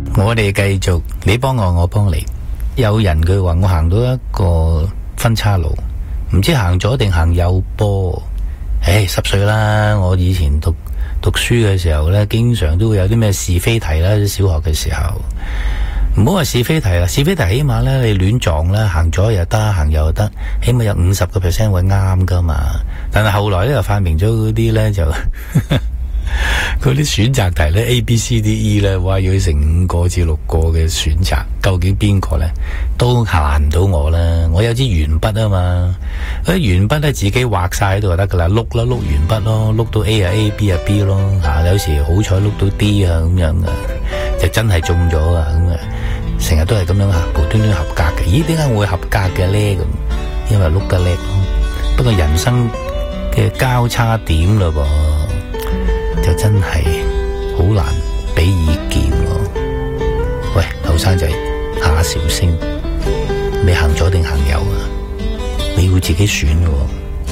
我哋繼續，你幫我，我幫你。有人佢話我行到一個分岔路，唔知行左定行右波。濕碎啦！我以前讀書嘅時候呢，經常都會有啲咩是非題啦。小學嘅時候，唔好話是非題啦，是非題起碼呢，你亂撞啦，行左又得，行右又得，起碼有50%會啱噶嘛。但係後來呢，又發明咗嗰啲呢，就嗰啲選擇題呢 A B C D E 呢，哇，要成5個至6個嘅選擇，究竟邊個呢？都難唔到我啦。我有支鉛筆啊嘛，嗰啲鉛筆呢，自己畫晒喺度就得噶啦，碌啦，碌鉛筆咯，碌到 A 啊 A B 啊 B 咯，有時好彩碌到 D 啊咁樣啊，就真係中咗啊咁啊，成日都係咁樣無端端合格嘅。咦，點解我會合格嘅呢？咁因為碌得叻咯。不過人生嘅交叉點嘞噃，就真係好難俾意見喎。喂，後生仔，下小聲，你行左定行右啊？你要自己選喎。